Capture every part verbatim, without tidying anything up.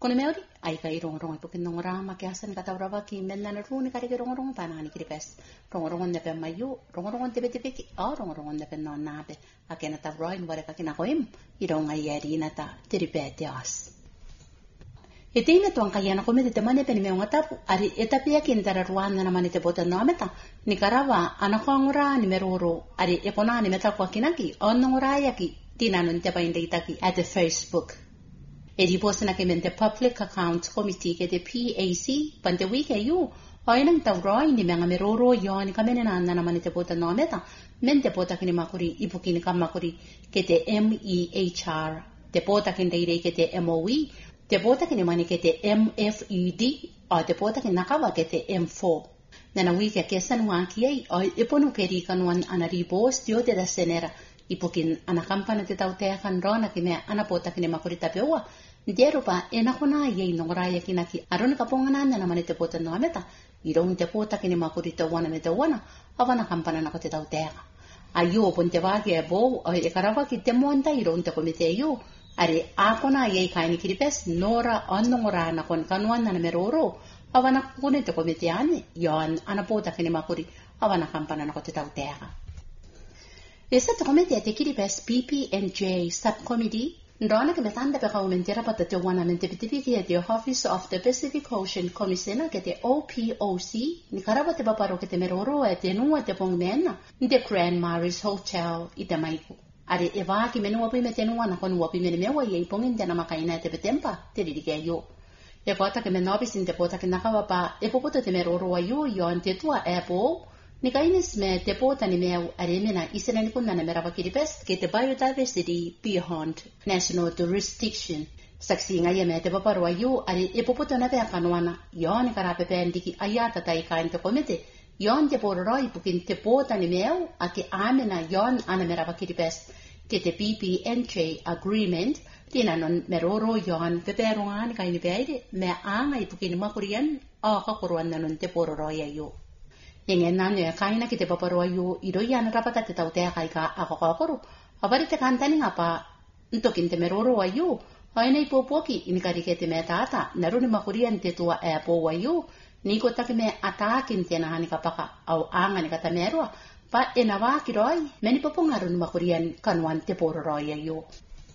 Kono meori ai kai rongrong ipo kin nongora makiasan kata urava ki menna na runi kari ki rongrong panani kiri pes rongrong ne pe mayu rongrong te bete peki a rongrong ne pe non nabe akena ta roin wale ka kina koim irong ai eri na ta teripete as Etime tuan kaya na komite te mane pe ni meonga tapu ari etapia kin tara ruana na mane te bota no ameta ni karawa anakongora ni meroro ari epona ni meta kwa kinaki onongora yaki tinanun te painde itaki at the Facebook Edi posna ke mente Public Accounts Committee ke te P A C pante wike yu oinang tauroi ni menga meroro yon kamene na na mane te bota no meta mente bota kini makuri ipukini kamakuri ke te M E H R te bota kin deire ke te M O E te bota kini mane ke te M F U D o te bota kini nakawa ke te M four nana wike ke sanwa ki ai o iponu ke ri kanuan anari bos tio te da senera ipukin ana kampana te tau te kan rona ki me ana bota kini makuri tapewa Nderupa ena kona ye nongora ya kinaki arona kapongana na mane te pota no ameta irong te pota kini makuri te wana me te wana avana kampana na ko te tau tega ayo ponte wage bo o e karawa ki te monta irong te komite yo are akona ye kaini kiripes nora onongora na kon kanuan na meroro avana kune te komite ane yon ana pota kini makuri avana kampana na ko te tau tega esa te komite te kiripes P P N J subcommittee Ndona ke metanda pe kaumentera pata te wana mente pitipiki e te Office of the Pacific Ocean Commissioner ke te O P O C ni karaba te paparo ke te meroro e te nua te pongmena ni te Grand Maris Hotel i te maiku. Are e wā ki menu wapi me te nua na konu wapi mene mewa i e pongin te na makaina e te petempa te ririke yo. E kota ke menobi sin te pota ke nakawa pa e popota te meroro a yo yo an te tua e po Ni kainis me te pota ni meu aremena isena ni kunna na merawa kiripes ke te biodiversity beyond national jurisdiction. Saksi ngai me te paparo ayu ari e popota na pea kanuana yon karape pe ndiki ayata tai kain te komite yon te pororoi pukin te pota ni meu ake amena yon ana merawa kiripes ke te P P N J agreement tina non meroro yon pe perongan kaini peide me anga ipukin makurian a kakuruan nanon te pororoi ayu. Ingen nane kaina ki te paparoa yu iroi ana rapata te tautea kai ka akokokoro. Avari te kantani ngapa ntokin te meroro wa yu. Aina ipopoki inikari ke te me tata naruni makurian te tua e po wa yu. Niko take me atakin te nahani kapaka au anga ni kata merua. Pa e na waki roi meni popongaruni makurian kanuan te pororoi ya yu.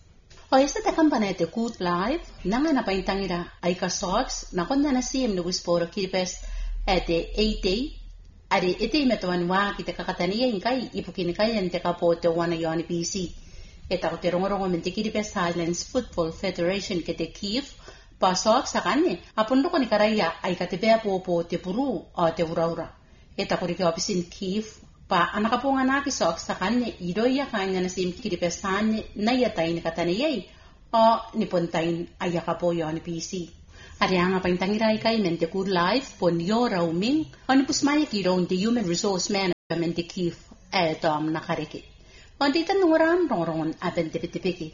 O esa te kampana te Good Life nanga na paintangira aika socks na konda na siem no wisporo kiripes e te eight day Ari ete me toan wa ki te kakatania inkai ipukini kai en te kapo te wana yoni P C. E tako te rongorongo men te Kiribati Islands Football Federation ke te Kiev pa soak sakane apondo ko ni karaya ai ka te pea popo te puru o te uraura. E tako rike opisin Kiev pa anakaponga na ki soak sakane iroia kanya na sim Kiribati sane na yatain katania o nipontain ai kapo yoni P C. Ari anga paintangira ikai men te Good Life pon yo rauming oni pusmaya ki ron te Human Resource Management te Kiev e tom nakareke. On te tan ngoran rongon aben te pitipiki.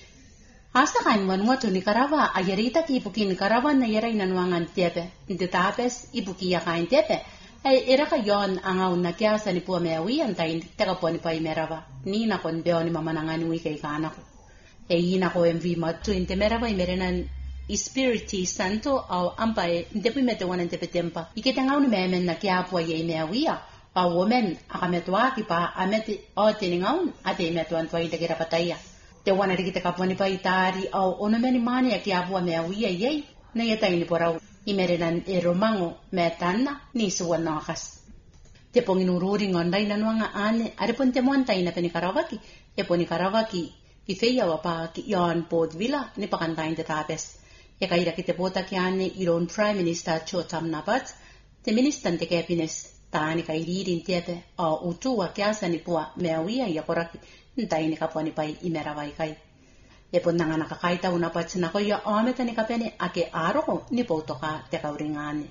Asa kan wanwa to ni karawa ayarita ki ipuki ni karawa na yaray nanuangan tepe. Inte tapes ipuki ya kain tepe. Ay era ka yon angaw na kya sa ni puwa meawi antayin teka po ni pa imerawa. Ni na kon beo ni mamanangan wi kay kanako. E ina ko M V matu inte merawa imerenan Espiritu Santo au ampai ndepi mete wana ntepe tempa. Ike te ngau ni memen na kia apua ye mea wia. A women akametua ki pa amete o te ni ngau ate imetua ntua ite kira pataya. Te wana riki te kapua ni pa itari au ono meni mani a kia apua mea wia yei. Na yetai ni porau imerenan e romango mea tana ni suwa nakas. Te pongin ururi ngondai nanuanga ane aripon te moanta ina pe ni karawaki. E po ni karawaki ki feia wapa ki yon pod vila ni pakantain te tapes. E kaira ki te pota ki ane iron Prime Minister Chotam Nabat, te Minister te Happiness, taani ka iririn tepe o utua ki asa ni pua mea wia i akoraki, ntai ni kapua ni pai imerawai kai. E po nanga nakakaita unapat sinakoya ometa ni kapene ake aroko ni poutoka te kauringane.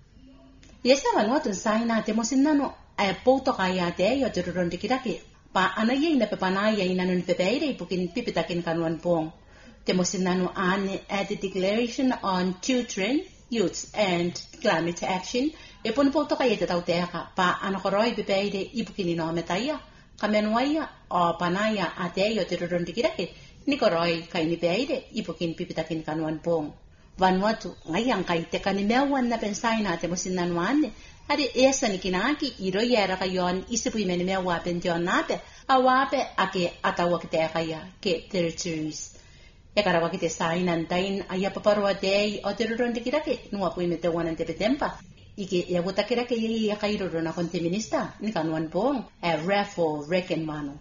Yesa wanuatun saina te mosinano e poutoka ia te yo te ruron tikiraki, pa anayay na pepanaya inanon pepeire ipukin pipitakin kanuan pong. Te mosinano ane at the Declaration on Children, Youth and Climate Action, e pon po to kaya te tau teaka, pa anakoroi pepeire ipukini no metaya, kamenuaya o panaya ateyo te ruron tikiraki, nikoroi kay ni peire ipukin pipitakin kanuan pong. Vanuatu ngayang kai te kani mewan na pensai na te musinan wane ari esa ni kinaki iro yera kayon isipui meni mewa penjon nape awape ake atawa kite kaya ke territories e karawa kite sainan tain aya paparwa dei o teruron de kirake nuwa pui mete wanan te petempa ike ya buta kirake ye ya kairo na konte minista ni kanwan pong e refo reken mano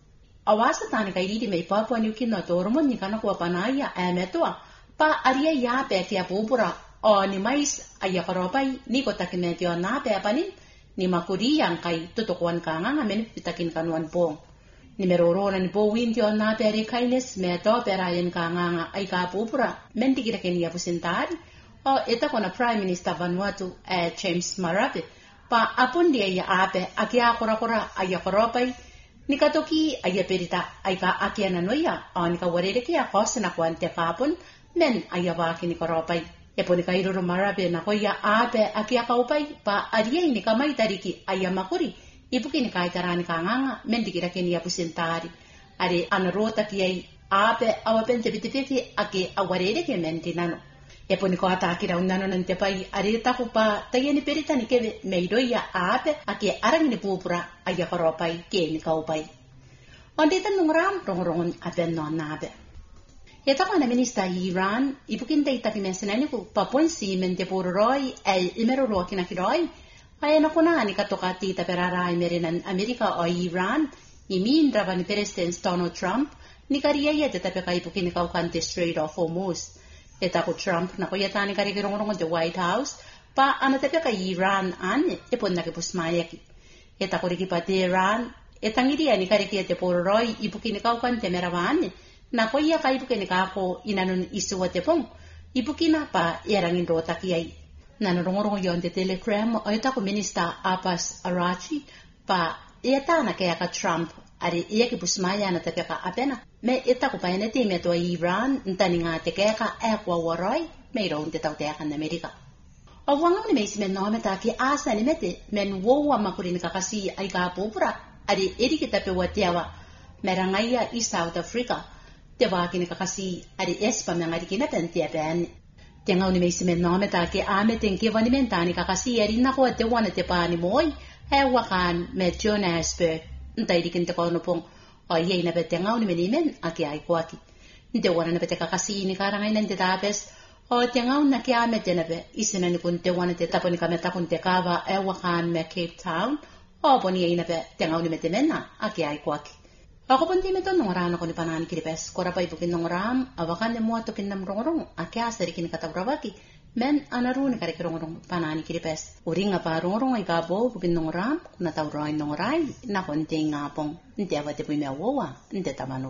awasa tani kai di me Papua New Guinea tormon ni kana ko panaya e metoa pa aria ya pe kia pupura o ni mais aya karopai ni ko takimetio na pe apanin ni makuri yang kai tutukuan kanga ngamen pitakin kanuan pong ni merorona ni bowin tio na pe ri kindness meto perayen kanga ai ka pupura menti kira kenia pusintari o eta kona prime minister Vanuatu eh, James Marape pa apun dia ya ape akia kora kora aya karopai ni katoki aya perita ai ka akia na noia o ni ka warere kia kosena kwante kapun men ayawa kini karopai e poni kairo Marape na koya ape akia kaupai pa arie ni kamai tariki ayamakuri ipuki ni kai tarani kanganga men dikira kini ya pusintari ari anarota kiai ape awapen tebitipeki ake awarere ke mentinano e poni ko ata akira unano nante pai ari takupa tayeni perita ni keve meidoya ape ake arang ni pupura ayakaropai ke ni kaupai ondita nungram rongorongon apen no nabe Eta kana minista Iran ipukin te itapi mesenani ku papon si mente poroi el imero roki na kiroi ay na kuna ni katoka ti taperara imerinan Amerika o Iran imin rabani president Donald Trump ni kariya yete tapeka ipukin ka ukante Strait of Hormuz eta ku Trump na ko yata ni kari kirongorong the White House pa ana tapeka Iran an ipon na kipusmayaki eta ko rikipati Iran etangiri ni kari kiyete poroi ipukin ka ukante merawan na koya kai buke ni kako inanon isuwate pong ibukina pa yarangin rota kiyai nanarongorong yon te telegram o ita ko minister Abbas Arachi pa ita na kaya ka Trump ari iya ki pusmaya na tapya ka apena me ita ko pa ina ti meto Iran ntani nga te kaya ka ekwa waroy mayroon te tau te akan Amerika o wangam ni may simen no meta ki asa ni mete men wowa makurin ka kasi ay ka pupura ari eri kita pe watiawa merangaya i South Africa te waki ni kakasi ari espa mangari kina pentia ben te ngau ni meisi men nome ta ke ame ten ke vani mentani kakasi ari na ko te wana te pani moi he wakan me Johannesburg ntai dikin te kono pong o ye na bete ngau ni menimen aki ai kwaki te wana na bete kakasi ni karanga inen te tapes o te ngau na ke ame te na be isina ni kun te wana te taponi kameta kun te kava e wakan me Cape Town o poni ye na be te ngau ni mete mena aki ai kwaki Ako pun timeto nung rano ko ni panani kiripes. Kora pa ibukin nung ram, awakan ni muato kinam rong-rong, akya sari kinikatawrawaki. Men anaru ni karikirong-rong panani kiripes. Uri nga pa rong-rong ay gabo, bukin nung ram, natawrain nung ray, na konti nga pong, hindi awate po yung mewawa, hindi tamano.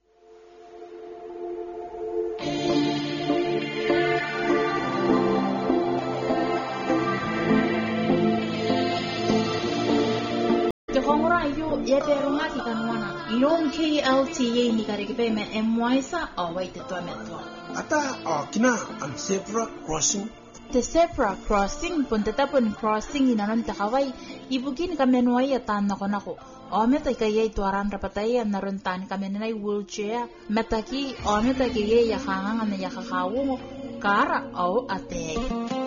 Kongora yo ye pero ngati kanwana ilong K L T A ni karikipe me M Y sa awai te to metro ata kina an zebra crossing the zebra crossing pun tetapun crossing inanon takawai ibukin kamenwai atan nako nako o meta kayay tuaran rapatay naron tan kamenay wheelchair metaki o meta kayay yakanga na yakakawo kara o ate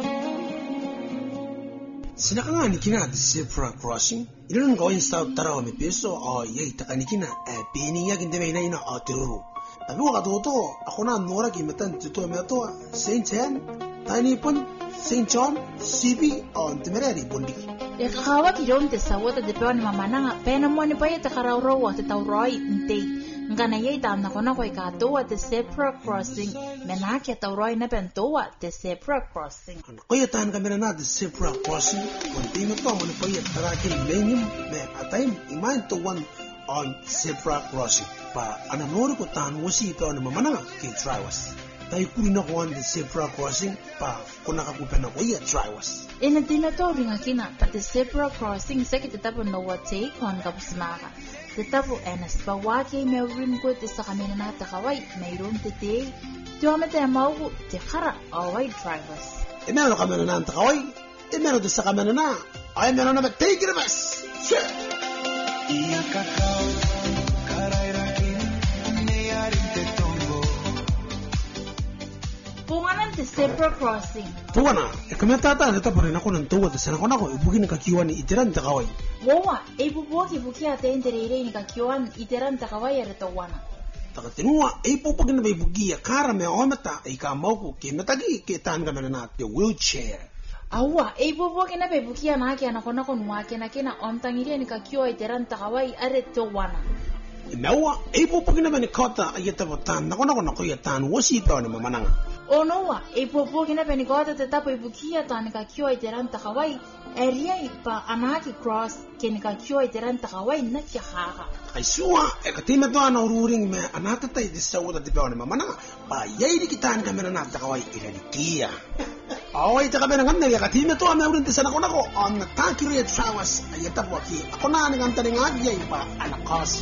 Sinakanga ni kina the zebra crossing. Ilan ko in start taraw mi peso o yay takani kina eh pining yakin deme ina ina o tiruru. Tapi waka toto ako na nora ki metan tuto meto Saint Anne, Tiny Pond, Saint John, C B o temerari bondi. Ya kawa ki rom te sawata de peon mamana nga pena mo ni pa yata karawro wa te tawroi nte. Ngana yay tam na kona ko ikato at the zebra crossing menaki tawroi na pentoa the zebra crossing. Koya tan kamera na the zebra crossing konti mo to mo ni pa yata taraki lenim me atay iman to one on zebra crossing pa ananoro ko tan wasi peon mamana nga ki trywas. Tayo kuri na ko on the zebra crossing pa kona ka kupena ko ya trywas. Ina tinatori nga kina pa the zebra crossing sa kitatapo no what take on kapusmaka. Tetapo enas pawaki me rimgo te sa kamena na takawai mayroon te te tuwame te amaugo te kara away drivers. E meron kamena na takawai e meron te sa kamena na ay meron na take it bas. Iya kakao karay rakin ne yarin te tongo Punganan te zebra crossing. Tuwana, e kameta ta ta pare na ko nan tuwa sa ko na ko ibugin ka kiwani itiran ta kawai. Woa, e bubuo ki bukia te entere ni ka kiwan iteran ta kawai re tawana. Ta tinua e popagin na bugia kara me omata e ka mau ke metagi ke tan ga na te wheelchair. Awa, e bubuo ki na be bukia na ki ana kona kon wa ke na ke na omtangiria ni ka kiwa iteran ta kawai are tawana. Nawa e popagin na ni kota ayeta botan na kona kona ko yatan wasi pa na mamananga. O noa, e popo kina peni kota te tapo i bukia tani ka kio i te ranta kawai, e ria i pa anaki cross keni ka kio i te ranta kawai na kia haha. Ai sua, e ka tima toa na ururing me anata tai te sawa te peone mamana, pa yei di kitaan ka mena nata kawai i rani kia. Awai te ka mena ngamne, e ka tima toa me urin te sana kona ko, on na takiri e trawas, ay etapu aki, ako na ni ngantari ngagi ay pa anakas.